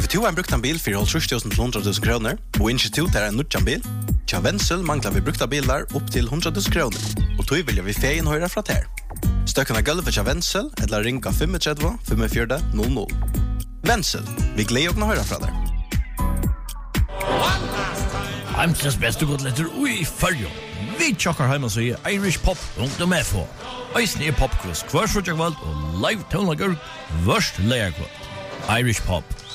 If du har brukt en bil for 30.000 til 100.000 kroner, og institut er en nødjan bil, tja Wenzel mangler vi brukta bilar opp til 100.000 kroner, og tog vilja vi feien høyre fra ter. Støkken av gulvet tja Wenzel, eller ringa 35 45 00. Wenzel, vi gleder å høyre fra der. Heimsens beste godletter ui fyrjo. Vi tjokkar heima så i irishpop.fo. Eisen er popquiz, hver og live tonlager, værst leierkvart. Irish Pop.